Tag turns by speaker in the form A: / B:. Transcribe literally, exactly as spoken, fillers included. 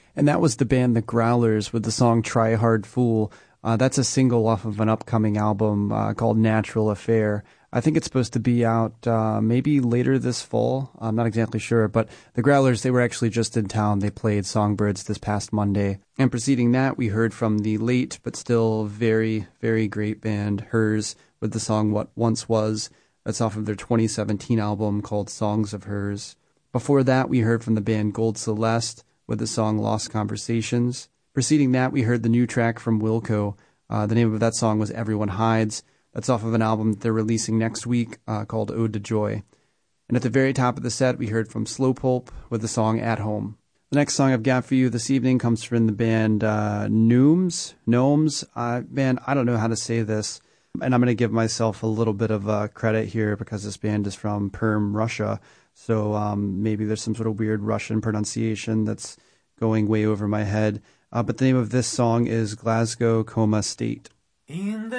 A: And that was the band The Growlers with the song Try Hard Fool. Uh, that's a single off of an upcoming album uh, called Natural Affair. I think it's supposed to be out uh, maybe later this fall. I'm not exactly sure, but the Growlers, they were actually just in town. They played Songbirds this past Monday. And preceding that, we heard from the late but still very, very great band Hers with the song What Once Was. That's off of their twenty seventeen album called Songs of Hers. Before that, we heard from the band Gold Celeste with the song Lost Conversations. Preceding that, we heard the new track from Wilco. Uh, the name of that song was Everyone Hides. That's off of an album that they're releasing next week uh, called Ode to Joy. And at the very top of the set, we heard from Slow Pulp with the song At Home. The next song I've got for you this evening comes from the band uh, Gnomes. Gnomes. Uh, man, I don't know how to say this. And I'm going to give myself a little bit of uh, credit here because this band is from Perm, Russia. So um, maybe there's some sort of weird Russian pronunciation that's going way over my head. Uh, but the name of this song is Glasgow Coma State.
B: In the